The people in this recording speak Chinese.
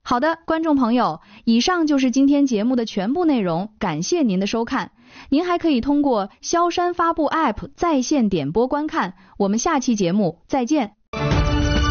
好的，观众朋友，以上就是今天节目的全部内容，感谢您的收看。您还可以通过萧山发布 App 在线点播观看。我们下期节目再见。